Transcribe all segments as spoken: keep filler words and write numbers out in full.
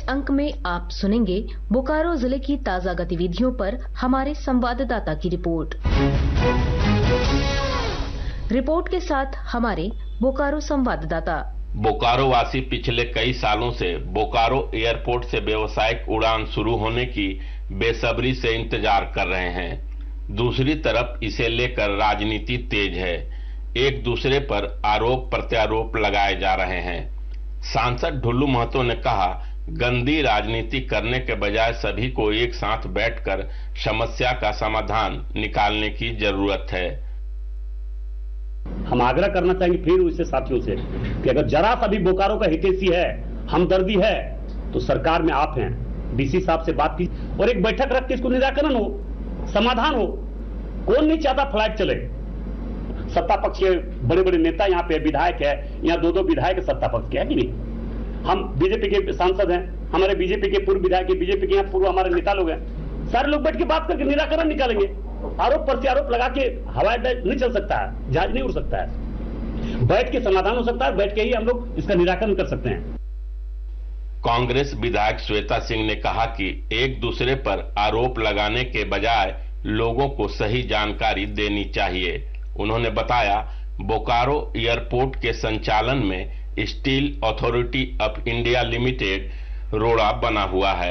अंक में आप सुनेंगे बोकारो जिले की ताजा गतिविधियों पर हमारे संवाददाता की रिपोर्ट। रिपोर्ट के साथ हमारे बोकारो संवाददाता। बोकारो वासी पिछले कई सालों से बोकारो एयरपोर्ट से व्यावसायिक उड़ान शुरू होने की बेसब्री से इंतजार कर रहे हैं। दूसरी तरफ इसे लेकर राजनीति तेज है। एक दूसरे पर आरोप प्रत्यारोप लगाए जा रहे हैं। सांसद ढुल्लू महतो ने कहा, गंदी राजनीति करने के बजाय सभी को एक साथ बैठकर समस्या का समाधान निकालने की जरूरत है। हम आग्रह करना चाहेंगे फिर उससे साथियों से कि अगर जरा सा भी बोकारो का हितैषी है, हमदर्दी है, तो सरकार में आप हैं, डीसी साहब से बात की और एक बैठक रख के इसको निराकरण हो, समाधान हो। कौन नहीं चाहता फ्लाइट चले? सत्ता पक्ष के बड़े बड़े नेता यहाँ पे विधायक है, यहाँ दो दो विधायक सत्ता पक्ष के है कि नहीं? हम बीजेपी के सांसद हैं, हमारे बीजेपी के पूर्व विधायक, बीजेपी के यहाँ पूर्व हमारे नेता लोग हैं, सारे लोग बैठ के बात करके निराकरण निकालेंगे। आरोप प्रत्यारोप लगा के हवाई अड्डा नहीं चल सकता है, जहाज नहीं उड़ सकता है। बैठ के समाधान हो सकता है, बैठ के ही हम लोग इसका निराकरण कर सकते हैं। कांग्रेस विधायक श्वेता सिंह ने कहा कि एक दूसरे पर आरोप लगाने के बजाय लोगों को सही जानकारी देनी चाहिए। उन्होंने बताया, बोकारो एयरपोर्ट के संचालन में steel authority of India limited रोड़ा बना हुआ है।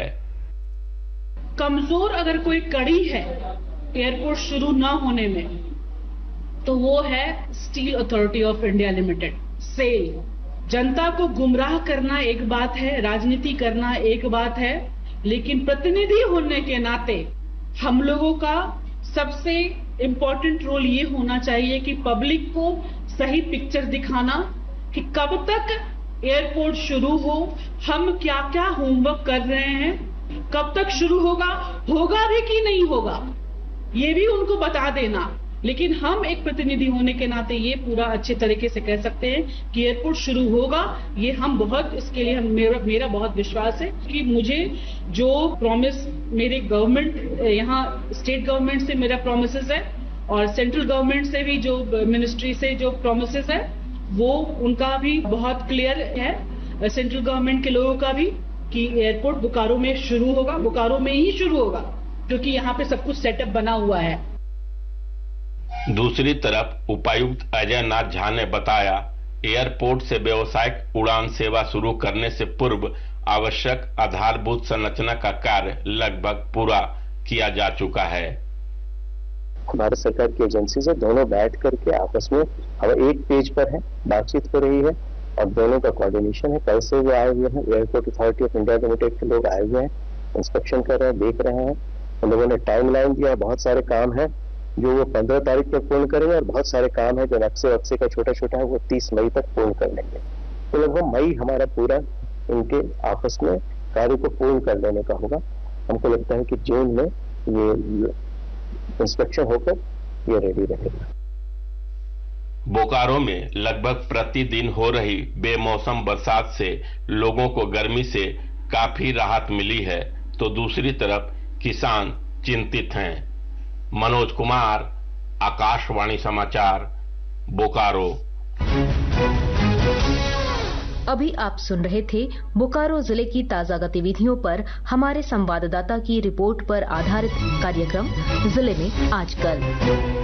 कमजोर अगर कोई कड़ी है एयरपोर्ट शुरू न होने में, तो वो है steel authority of India limited, cell. जनता को गुमराह करना एक बात है, राजनीति करना एक बात है, लेकिन प्रतिनिधि होने के नाते हम लोगों का सबसे इंपॉर्टेंट रोल ये होना चाहिए कि पब्लिक को सही पिक्चर दिखाना कि कब तक एयरपोर्ट शुरू हो, हम क्या क्या होमवर्क कर रहे हैं, कब तक शुरू होगा, होगा भी कि नहीं होगा, ये भी उनको बता देना। लेकिन हम एक प्रतिनिधि होने के नाते ये पूरा अच्छे तरीके से कह सकते हैं कि एयरपोर्ट शुरू होगा। ये हम बहुत, इसके लिए हम मेरा, मेरा बहुत विश्वास है कि मुझे जो प्रॉमिस मेरे गवर्नमेंट, यहाँ स्टेट गवर्नमेंट से मेरा प्रोमिसेस है और सेंट्रल गवर्नमेंट से भी जो मिनिस्ट्री से जो प्रोमिसेस है, वो उनका भी बहुत क्लियर है, सेंट्रल गवर्नमेंट के लोगों का भी, कि एयरपोर्ट बोकारो में शुरू होगा, बोकारो में ही शुरू होगा, क्योंकि यहाँ पे सब कुछ सेटअप बना हुआ है। दूसरी तरफ उपायुक्त अजय नाथ झा ने बताया, एयरपोर्ट से व्यावसायिक उड़ान सेवा शुरू करने से पूर्व आवश्यक आधारभूत संरचना का कार्य लगभग पूरा किया जा चुका है। भारत सरकार की एजेंसी से दोनों बैठ करके आपस में अब एक पेज पर है, बातचीत हो रही है और दोनों का कोऑर्डिनेशन है। कल से वो आए हुए हैं, airport authority of India limited के लोग आए हुए हैं, इंस्पेक्शन कर रहे हैं, देख रहे हैं। उन लोगों ने टाइम लाइन दिया, बहुत सारे काम है जो वो पंद्रह तारीख तक पूर्ण करेंगे और बहुत सारे काम है जो नक्शे वक्से का छोटा छोटा है वो तीस मई तक पूर्ण कर लेंगे। तो लगभग मई हमारा पूरा इनके आपस में कार्य को पूर्ण कर लेने का होगा। हमको लगता है कि जून में ये इंस्पेक्शन होकर ये रेडी रहेगा। बोकारो में लगभग प्रतिदिन हो रही बेमौसम बरसात से लोगों को गर्मी से काफी राहत मिली है, तो दूसरी तरफ किसान चिंतित हैं। मनोज कुमार, आकाशवाणी समाचार, बोकारो। अभी आप सुन रहे थे बोकारो जिले की ताजा गतिविधियों पर हमारे संवाददाता की रिपोर्ट पर आधारित कार्यक्रम जिले में आजकल।